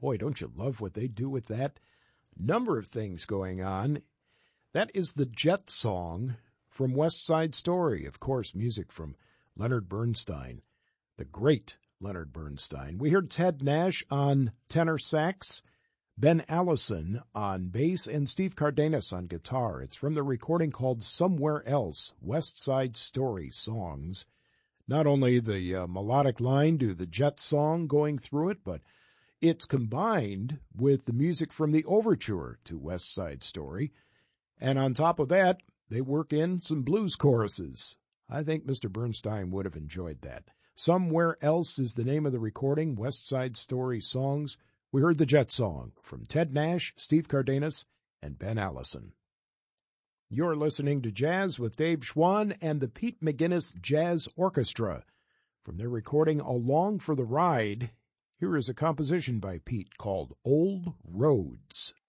Boy, don't you love what they do with that? Number of things going on. That is the Jet Song from West Side Story. Of course, music from Leonard Bernstein, the great Leonard Bernstein. We heard Ted Nash on tenor sax, Ben Allison on bass, and Steve Cardenas on guitar. It's from the recording called Somewhere Else, West Side Story Songs. Not only the melodic line to the Jet Song going through it, but it's combined with the music from the overture to West Side Story. And on top of that, they work in some blues choruses. I think Mr. Bernstein would have enjoyed that. Somewhere Else is the name of the recording, West Side Story Songs. We heard the Jet Song from Ted Nash, Steve Cardenas, and Ben Allison. You're listening to Jazz with Dave Schwann and the Pete McGuinness Jazz Orchestra. From their recording Along for the Ride, here is a composition by Pete called Old Roads.